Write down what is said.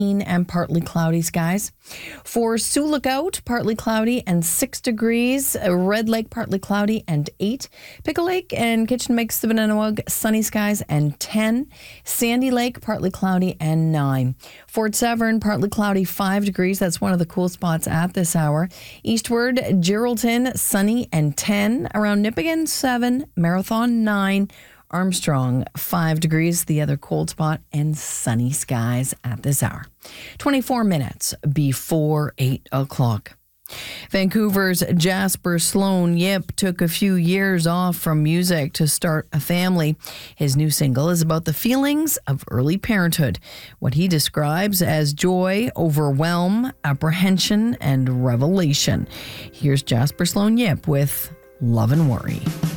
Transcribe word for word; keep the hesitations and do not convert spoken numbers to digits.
and partly cloudy skies. For Sioux Lookout, partly cloudy and six degrees. Red Lake, partly cloudy and eight. Pickle Lake and Kitchen Lakes, Sibananawag, sunny skies and ten. Sandy Lake, partly cloudy and nine. Fort Severn, partly cloudy, five degrees. That's one of the cool spots at this hour. Eastward, Geraldton, sunny and ten. Around Nipigon, seven. Marathon, nine. Armstrong, five degrees, the other cold spot, and sunny skies at this hour. twenty-four minutes before eight o'clock. Vancouver's Jasper Sloan Yip took a few years off from music to start a family. His new single is about the feelings of early parenthood, what he describes as joy, overwhelm, apprehension, and revelation. Here's Jasper Sloan Yip with Love and Worry.